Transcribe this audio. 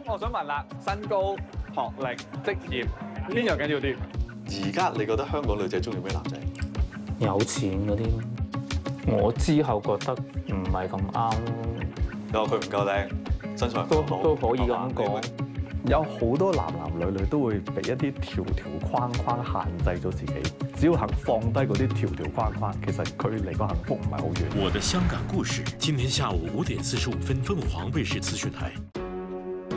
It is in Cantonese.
我想問啦，身高、學歷、職業邊樣緊要啲？ 而家你覺得香港女仔中意咩男仔？ 有錢嗰啲，我之後覺得唔係咁啱咯。 你話佢唔夠靚，身材唔夠好都可以咁講。 有好多男女都會被一啲條框限制咗自己，只要肯放低嗰啲條框，其實佢離個幸福唔係好遠。 我的香港故事，今天下午5點45分，鳳凰衛視資訊台。